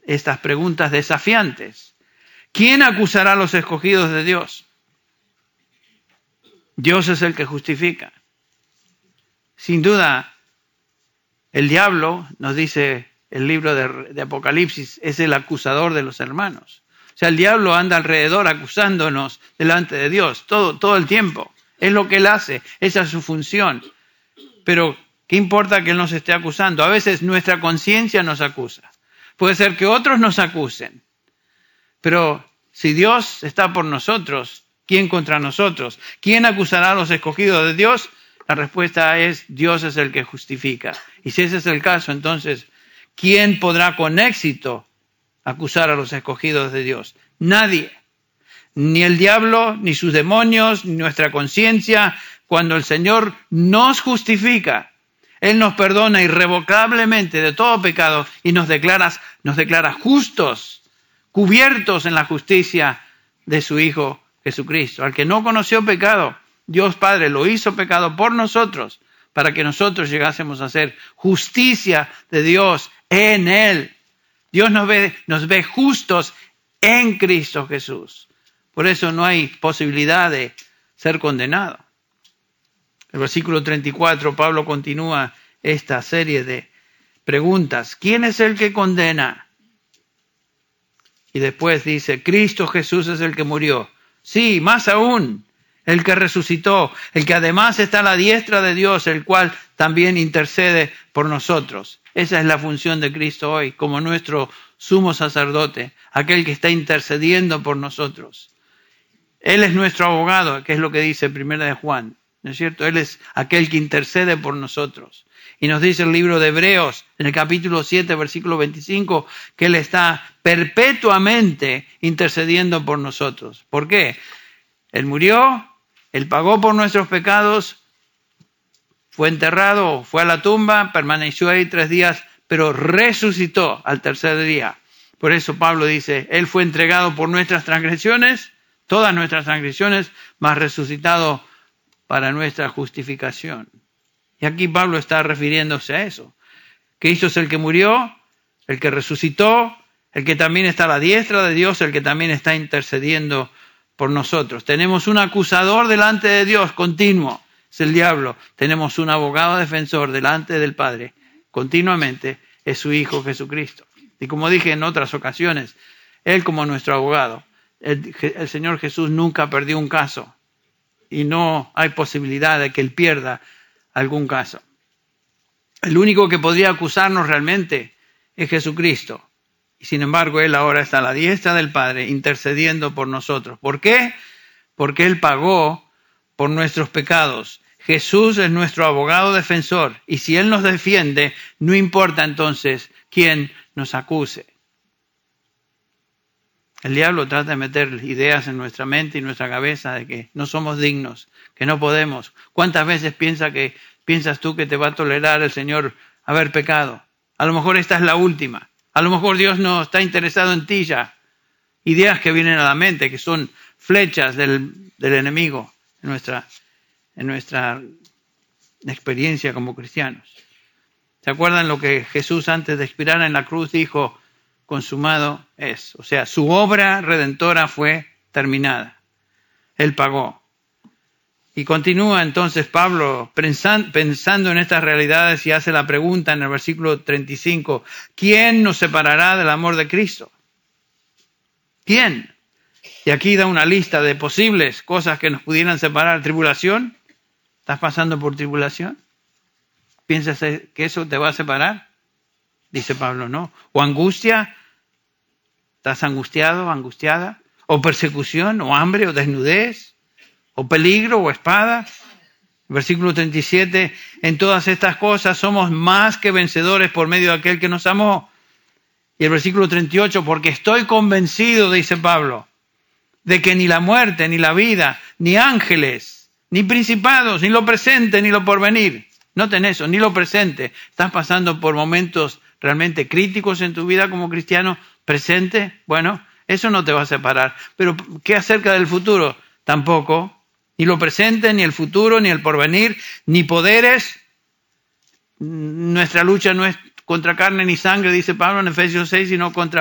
estas preguntas desafiantes. ¿Quién acusará a los escogidos de Dios? Dios es el que justifica. Sin duda, el diablo, nos dice el libro de Apocalipsis, es el acusador de los hermanos. O sea, el diablo anda alrededor acusándonos delante de Dios todo el tiempo. Es lo que él hace, esa es su función. Pero, ¿qué importa que él nos esté acusando? A veces nuestra conciencia nos acusa. Puede ser que otros nos acusen. Pero si Dios está por nosotros, ¿quién contra nosotros? ¿Quién acusará a los escogidos de Dios? La respuesta es, Dios es el que justifica. Y si ese es el caso, entonces, ¿quién podrá con éxito acusar a los escogidos de Dios? Nadie. Ni el diablo, ni sus demonios, ni nuestra conciencia. Cuando el Señor nos justifica, Él nos perdona irrevocablemente de todo pecado y nos declara justos, cubiertos en la justicia de su Hijo Jesucristo. Al que no conoció pecado, Dios Padre lo hizo pecado por nosotros, para que nosotros llegásemos a ser justicia de Dios en Él. Dios nos ve justos en Cristo Jesús. Por eso no hay posibilidad de ser condenado. El versículo 34, Pablo continúa esta serie de preguntas. ¿Quién es el que condena? Y después dice, Cristo Jesús es el que murió. Sí, más aún, el que resucitó, el que además está a la diestra de Dios, el cual también intercede por nosotros. Esa es la función de Cristo hoy, como nuestro sumo sacerdote, aquel que está intercediendo por nosotros. Él es nuestro abogado, que es lo que dice 1 de Juan, ¿no es cierto? Él es aquel que intercede por nosotros. Y nos dice el libro de Hebreos, en el capítulo 7, versículo 25, que Él está perpetuamente intercediendo por nosotros. ¿Por qué? Él murió, Él pagó por nuestros pecados, fue enterrado, fue a la tumba, permaneció ahí 3 días, pero resucitó al tercer día. Por eso Pablo dice, Él fue entregado por nuestras transgresiones, todas nuestras transgresiones, mas resucitado para nuestra justificación. Y aquí Pablo está refiriéndose a eso. Cristo es el que murió, el que resucitó, el que también está a la diestra de Dios, el que también está intercediendo por nosotros. Tenemos un acusador delante de Dios continuo, es el diablo. Tenemos un abogado defensor delante del Padre, continuamente, es su Hijo Jesucristo. Y como dije en otras ocasiones, Él como nuestro abogado, el Señor Jesús nunca perdió un caso y no hay posibilidad de que Él pierda algún caso. El único que podría acusarnos realmente es Jesucristo. Y sin embargo, Él ahora está a la diestra del Padre intercediendo por nosotros. ¿Por qué? Porque Él pagó por nuestros pecados. Jesús es nuestro abogado defensor. Y si Él nos defiende, no importa entonces quién nos acuse. El diablo trata de meter ideas en nuestra mente y nuestra cabeza de que no somos dignos, que no podemos. ¿Cuántas veces piensas tú que te va a tolerar el Señor haber pecado? A lo mejor esta es la última. A lo mejor Dios no está interesado en ti ya. Ideas que vienen a la mente, que son flechas del enemigo en nuestra experiencia como cristianos. ¿Se acuerdan lo que Jesús antes de expirar en la cruz dijo? Consumado es. O sea, su obra redentora fue terminada. Él pagó. Y continúa entonces Pablo pensando en estas realidades y hace la pregunta en el versículo 35. ¿Quién nos separará del amor de Cristo? ¿Quién? Y aquí da una lista de posibles cosas que nos pudieran separar. ¿Tribulación? ¿Estás pasando por tribulación? ¿Piensas que eso te va a separar? Dice Pablo, no. ¿O angustia? ¿Estás angustiado, angustiada? ¿O persecución? ¿O hambre? ¿O desnudez? ¿O peligro? ¿O espada? Versículo 37. En todas estas cosas somos más que vencedores por medio de aquel que nos amó. Y el versículo 38. Porque estoy convencido, dice Pablo, de que ni la muerte, ni la vida, ni ángeles, ni principados, ni lo presente, ni lo porvenir. Noten eso, ni lo presente. Estás pasando por momentos realmente críticos en tu vida como cristiano. Presente, bueno, eso no te va a separar. Pero ¿qué acerca del futuro? Tampoco. Ni lo presente, ni el futuro, ni el porvenir, ni poderes. Nuestra lucha no es contra carne ni sangre, dice Pablo en Efesios 6, sino contra